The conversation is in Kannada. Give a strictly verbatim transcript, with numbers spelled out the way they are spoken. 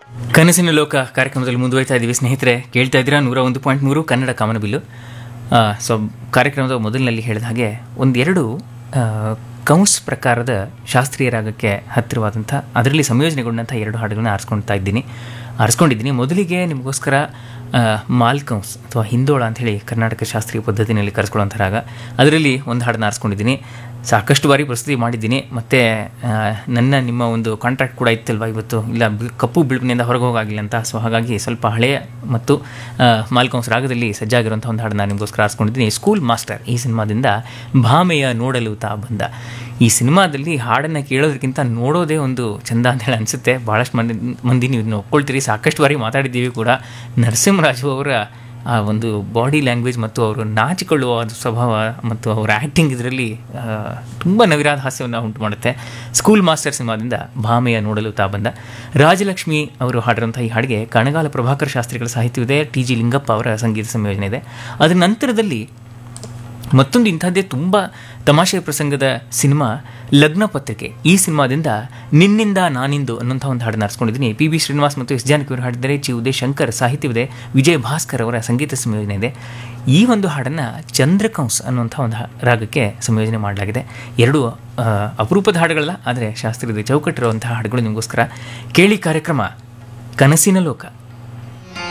ಕನಸಿನ ಲೋಕ ಕಾರ್ಯಕ್ರಮದಲ್ಲಿ ಮುಂದುವರಿತಾ ಇದ್ದೀವಿ ಸ್ನೇಹಿತರೆ. ಕೇಳ್ತಾ ಇದ್ದೀರಾ ನೂರ ಒಂದು ಪಾಯಿಂಟ್ ಮೂರು ಕನ್ನಡ ಕಾಮನಬಿಲ್ಲು. ಸೊ ಕಾರ್ಯಕ್ರಮದ ಮೊದಲಿನಲ್ಲಿ ಹೇಳಿದ ಹಾಗೆ ಒಂದೆರಡು ಕೌನ್ಸ್ ಪ್ರಕಾರದ ಶಾಸ್ತ್ರೀಯ ರಾಗಕ್ಕೆ ಹತ್ತಿರವಾದಂಥ ಅದರಲ್ಲಿ ಸಂಯೋಜನೆಗೊಂಡಂಥ ಎರಡು ಹಾಡುಗಳನ್ನ ಆರಿಸ್ಕೊಳ್ತಾ ಇದ್ದೀನಿ ಆರಿಸ್ಕೊಂಡಿದ್ದೀನಿ ಮೊದಲಿಗೆ ನಿಮಗೋಸ್ಕರ ಮಾಲ್ಕೌನ್ಸ್ ಅಥವಾ ಹಿಂದೋಳ ಅಂಥೇಳಿ ಕರ್ನಾಟಕ ಶಾಸ್ತ್ರೀಯ ಪದ್ಧತಿಯಲ್ಲಿ ಕರೆಸ್ಕೊಳ್ಳೋಂಥ ರಾಗ. ಅದರಲ್ಲಿ ಒಂದು ಹಾಡನ್ನು ಆರಿಸ್ಕೊಂಡಿದ್ದೀನಿ. ಸಾಕಷ್ಟು ಬಾರಿ ಪ್ರಸ್ತುತಿ ಮಾಡಿದ್ದೀನಿ. ಮತ್ತು ನನ್ನ ನಿಮ್ಮ ಒಂದು ಕಾಂಟ್ರಾಕ್ಟ್ ಕೂಡ ಇತ್ತಲ್ವ ಇವತ್ತು, ಇಲ್ಲ ಕಪ್ಪು ಬಿಳುಪಿನಿಂದ ಹೊರಗೆ ಹೋಗಾಗಿಲ್ಲ ಅಂತ. ಸೊ ಹಾಗಾಗಿ ಸ್ವಲ್ಪ ಹಳೆಯ ಮತ್ತು ಮಾಲ್ಕೌನ್ಸ್ ರಾಗದಲ್ಲಿ ಸಜ್ಜಾಗಿರುವಂಥ ಒಂದು ಹಾಡನ್ನು ನಿಮಗೋಸ್ಕರ ಆರಿಸ್ಕೊಂಡಿದ್ದೀನಿ. ಸ್ಕೂಲ್ ಮಾಸ್ಟರ್ ಈ ಸಿನಿಮಾದಿಂದ ಭಾಮೆಯ ನೋಡಲು ತಾ ಬಂದ. ಈ ಸಿನಿಮಾದಲ್ಲಿ ಹಾಡನ್ನು ಕೇಳೋದಕ್ಕಿಂತ ನೋಡೋದೇ ಒಂದು ಚಂದ ಅಂತೇಳಿ ಅನಿಸುತ್ತೆ. ಭಾಳಷ್ಟು ಮಂದಿ ಮಂದಿ ನೀವು ಇದನ್ನು ಒಪ್ಕೊಳ್ತೀರಿ. ಸಾಕಷ್ಟು ಬಾರಿ ಮಾತಾಡಿದ್ದೀವಿ ಕೂಡ. ನರಸಿಂಹರಾಜು ಅವರ ಆ ಒಂದು ಬಾಡಿ ಲ್ಯಾಂಗ್ವೇಜ್ ಮತ್ತು ಅವರು ನಾಚಿಕೊಳ್ಳುವ ಸ್ವಭಾವ ಮತ್ತು ಅವರ ಆ್ಯಕ್ಟಿಂಗ್ ಇದರಲ್ಲಿ ತುಂಬ ನವಿರಾದ ಹಾಸ್ಯವನ್ನು ಉಂಟು ಮಾಡುತ್ತೆ. ಸ್ಕೂಲ್ ಮಾಸ್ಟರ್ ಸಿನಿಮಾದಿಂದ ಭಾಮೆಯ ನೋಡಲು ತಾ ಬಂದ. ರಾಜಲಕ್ಷ್ಮಿ ಅವರು ಹಾಡಿರುವಂಥ ಈ ಹಾಡಿಗೆ ಕಣಗಾಲ ಪ್ರಭಾಕರ್ ಶಾಸ್ತ್ರಿಗಳ ಸಾಹಿತ್ಯವಿದೆ, ಟಿ ಜಿ ಲಿಂಗಪ್ಪ ಅವರ ಸಂಗೀತ ಸಂಯೋಜನೆ ಇದೆ. ಅದರ ನಂತರದಲ್ಲಿ ಮತ್ತೊಂದು ಇಂಥದ್ದೇ ತುಂಬ ತಮಾಷೆಯ ಪ್ರಸಂಗದ ಸಿನಿಮಾ ಲಗ್ನ ಪತ್ರಿಕೆ. ಈ ಸಿನಿಮಾದಿಂದ ನಿನ್ನಿಂದ ನಾನಿಂದು ಅನ್ನೋಂಥ ಒಂದು ಹಾಡನ್ನು ಆರಿಸ್ಕೊಂಡಿದ್ದೀನಿ. ಪಿ ಬಿ ಶ್ರೀನಿವಾಸ್ ಮತ್ತು ಎಸ್ ಜಾನಕಿ ಅವರು ಹಾಡಿದ್ದಾರೆ. ಚಿ ಉದಯ್ ಶಂಕರ್ ಸಾಹಿತ್ಯವಿದೆ, ವಿಜಯ್ ಭಾಸ್ಕರ್ ಅವರ ಸಂಗೀತ ಸಂಯೋಜನೆ ಇದೆ. ಈ ಒಂದು ಹಾಡನ್ನು ಚಂದ್ರಕಂಸ್ ಅನ್ನುವಂಥ ಒಂದು ರಾಗಕ್ಕೆ ಸಂಯೋಜನೆ ಮಾಡಲಾಗಿದೆ. ಎರಡು ಅಪರೂಪದ ಹಾಡುಗಳಲ್ಲ, ಆದರೆ ಶಾಸ್ತ್ರೀಯ ಚೌಕಟ್ಟಿರುವಂಥ ಹಾಡುಗಳು ನಿಮಗೋಸ್ಕರ. ಕೇಳಿ ಕಾರ್ಯಕ್ರಮ ಕನಸಿನ ಲೋಕ.